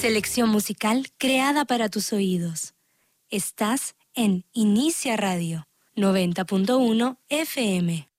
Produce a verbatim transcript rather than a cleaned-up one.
Selección musical creada para tus oídos. Estás en Inicia Radio, noventa punto uno F M.